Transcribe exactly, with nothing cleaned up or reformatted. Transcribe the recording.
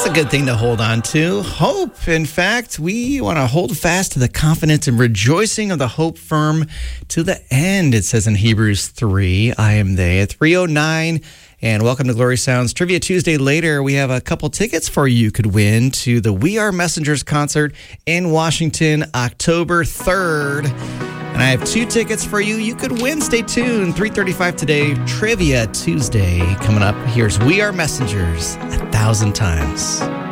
a good thing to hold on to. Hope. In fact, we want to hold fast to the confidence and rejoicing of the hope firm to the end. It says in Hebrews three, I am they at three oh nine. And welcome to Glory Sounds Trivia Tuesday. Later, we have a couple tickets for you could win to the We Are Messengers concert in Washington, October third. And I have two tickets for you. You could win. Stay tuned. three thirty-five today, Trivia Tuesday. Coming up, here's We Are Messengers a thousand times.